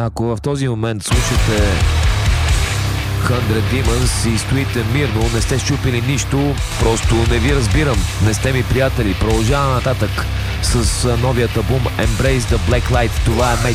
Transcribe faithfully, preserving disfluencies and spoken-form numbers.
Ако в този момент слушате Hundred Demons и стоите мирно, не сте щупили нищо, просто не ви разбирам, не сте ми приятели. Продължава нататък с новият албум Embrace the Black Light. Това е Made